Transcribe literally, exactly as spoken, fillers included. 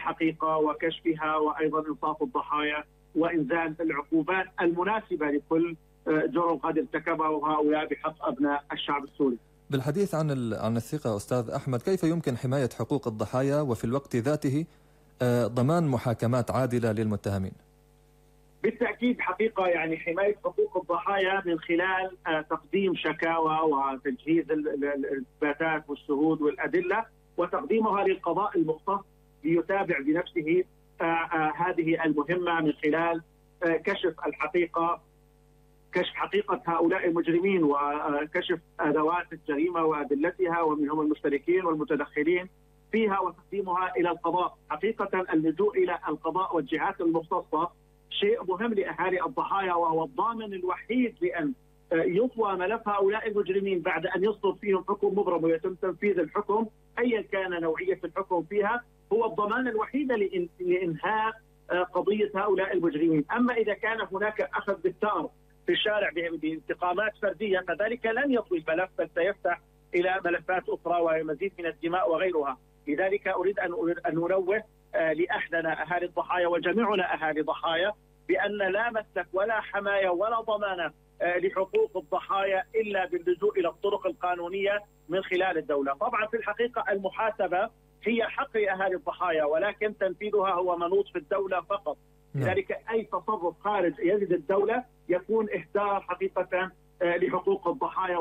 الحقيقة وكشفها، وأيضا إنصاف الضحايا وإنزال العقوبات المناسبة لكل جرم قد ارتكبه هؤلاء بحق أبناء الشعب السوري. بالحديث عن عن الثقة أستاذ أحمد، كيف يمكن حماية حقوق الضحايا وفي الوقت ذاته ضمان محاكمات عادلة للمتهمين؟ بالتأكيد حقيقة يعني حماية حقوق الضحايا من خلال تقديم شكاوى وتجهيز الإثباتات والشهود والأدلة وتقديمها للقضاء المختص ليتابع بنفسه هذه المهمة من خلال كشف الحقيقة، كشف حقيقة هؤلاء المجرمين وكشف أدوات الجريمة وأدلتها ومن هم المشتركين والمتدخلين فيها وتقديمها إلى القضاء. حقيقة اللجوء إلى القضاء والجهات المختصة شيء مهم لأهالي الضحايا، وهو الضامن الوحيد لأن يطوى ملف هؤلاء المجرمين بعد أن يصدر فيهم حكم مبرم ويتم تنفيذ الحكم أيا كان نوعية الحكم فيها، هو الضمان الوحيد لإنهاء قضية هؤلاء المجرمين. أما إذا كان هناك أخذ بالثأر في الشارع بانتقامات فردية فذلك لن يطوي الملف بل سيفتح إلى ملفات أخرى ومزيد من الدماء وغيرها. لذلك أريد أن أن ننوه لأهلنا أهالي الضحايا وجميعنا أهالي ضحايا بأن لا مسلك ولا حماية ولا ضمانة لحقوق الضحايا إلا باللجوء إلى الطرق القانونية من خلال الدولة. طبعا في الحقيقة المحاسبة هي حق أهالي الضحايا ولكن تنفيذها هو منوط في الدولة فقط. لذلك أي تصرف خارج يد الدولة يكون إهدار حقيقة لحقوق الضحايا.